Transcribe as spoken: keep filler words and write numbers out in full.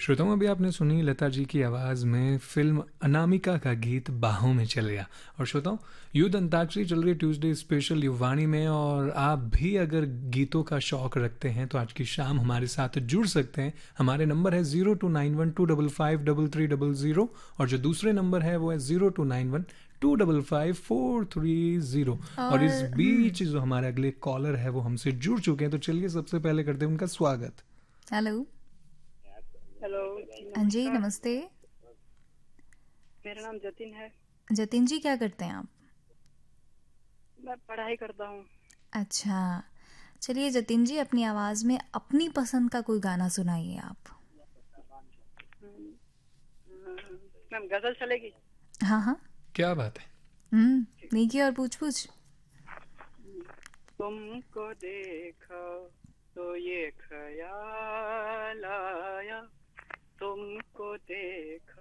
श्रोताओं, अभी आपने सुनी लता जी की आवाज़ में फिल्म अनामिका का गीत बाहों में चले गया। और श्रोताओं, युद्ध अंताक्षरी चल रही ट्यूसडे स्पेशल युवाणी में, और आप भी अगर गीतों का शौक रखते हैं तो आज की शाम हमारे साथ जुड़ सकते हैं। हमारे नंबर है zero two nine one two double five double three double zero, और जो दूसरे नंबर है वो है zero two nine one two double five four three zero. और इस और हम्म बीच जो हमारे अगले कॉलर है वो हमसे जुड़ चुके हैं, तो चलिए सबसे पहले करते हैं उनका स्वागत। हेलो। हेलो जी, हाँ जी, नमस्कार। नमस्ते। मेरा नाम जतिन है। जतिन जी, क्या करते हैं आप? मैं पढ़ाई करता हूँ। अच्छा, चलिए जतिन जी, अपनी आवाज़ में अपनी पसंद का कोई गाना सुनाइए आप। हम्म, हम्म, मैम गजल चलेगी? हाँ हाँ। क्या बात है। हम्म नीकी और पूछ पूछ। तुमको देखा तो ये ख्याल आया, तुमको देखा